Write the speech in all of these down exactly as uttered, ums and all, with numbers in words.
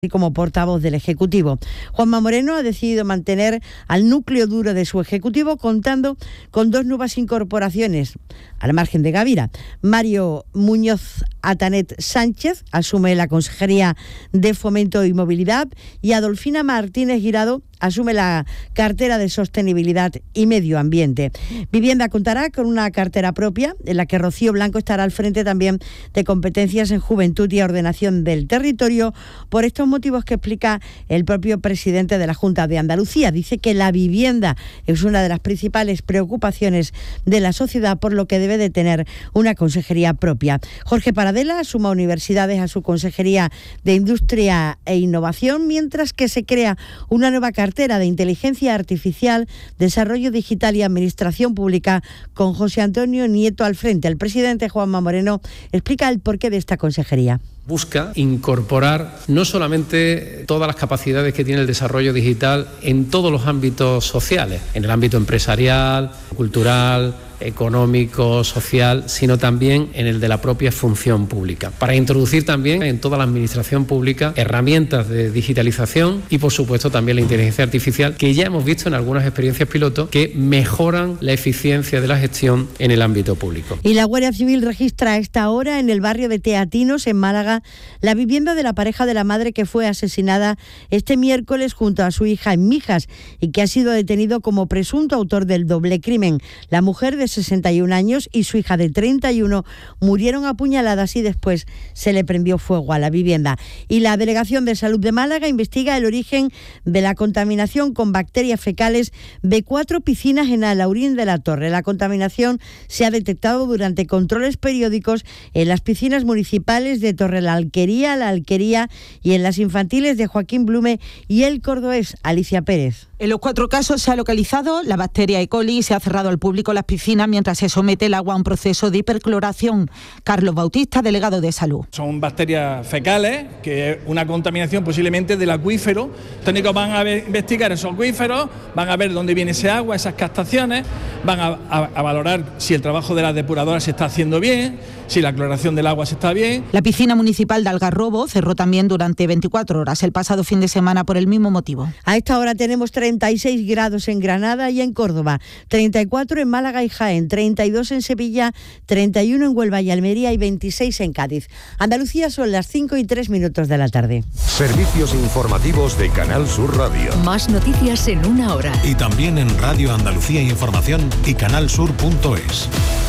como portavoz del Ejecutivo. Juanma Moreno ha decidido mantener al núcleo duro de su Ejecutivo, contando con dos nuevas incorporaciones, al margen de Gavira. Mario Muñoz Atanet Sánchez asume la Consejería de Fomento y Movilidad y Adolfina Martínez Guirado asume la cartera de Sostenibilidad y Medio Ambiente. Vivienda contará con una cartera propia, en la que Rocío Blanco estará al frente también de competencias en Juventud y Ordenación del Territorio, por estos motivos que explica el propio presidente de la Junta de Andalucía. Dice que la vivienda es una de las principales preocupaciones de la sociedad, por lo que debe de tener una consejería propia. Jorge Paradela suma universidades a su Consejería de Industria e Innovación, mientras que se crea una nueva cartera de Inteligencia Artificial, Desarrollo Digital y Administración Pública, con José Antonio Nieto al frente. El presidente Juanma Moreno explica el porqué de esta consejería. Busca incorporar no solamente todas las capacidades que tiene el desarrollo digital en todos los ámbitos sociales, en el ámbito empresarial, cultural, económico, social, sino también en el de la propia función pública, para introducir también en toda la administración pública herramientas de digitalización y, por supuesto, también la inteligencia artificial, que ya hemos visto en algunas experiencias piloto que mejoran la eficiencia de la gestión en el ámbito público. Y la Guardia Civil registra a esta hora en el barrio de Teatinos, en Málaga, la vivienda de la pareja de la madre que fue asesinada este miércoles junto a su hija en Mijas y que ha sido detenido como presunto autor del doble crimen. La mujer de sesenta y un años y su hija de treinta y uno murieron apuñaladas y después se le prendió fuego a la vivienda. Y la Delegación de Salud de Málaga investiga el origen de la contaminación con bacterias fecales de cuatro piscinas en Alhaurín de la Torre. La contaminación se ha detectado durante controles periódicos en las piscinas municipales de Torre la Alquería, La Alquería y en las infantiles de Joaquín Blume y El Cordobés. Alicia Pérez. En los cuatro casos se ha localizado la bacteria E. coli y se ha cerrado al público las piscinas mientras se somete el agua a un proceso de hipercloración. Carlos Bautista, delegado de Salud. Son bacterias fecales, que es una contaminación posiblemente del acuífero. Los técnicos van a ver, investigar esos acuíferos, van a ver dónde viene ese agua, esas captaciones, van a, a, a valorar si el trabajo de las depuradoras se está haciendo bien, si la cloración del agua se está bien. La piscina municipal de Algarrobo cerró también durante veinticuatro horas el pasado fin de semana por el mismo motivo. A esta hora tenemos treinta y seis grados en Granada y en Córdoba, treinta y cuatro en Málaga y Jaén, treinta y dos en Sevilla, treinta y uno en Huelva y Almería y veintiséis en Cádiz. Andalucía, son las cinco y tres minutos de la tarde. Servicios informativos de Canal Sur Radio. Más noticias en una hora. Y también en Radio Andalucía Información y canalsur punto es.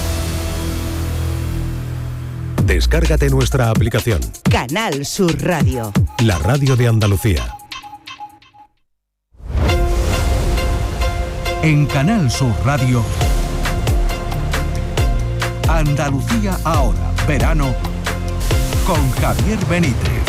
Descárgate nuestra aplicación. Canal Sur Radio. La radio de Andalucía. En Canal Sur Radio, Andalucía ahora, verano, con Javier Benítez.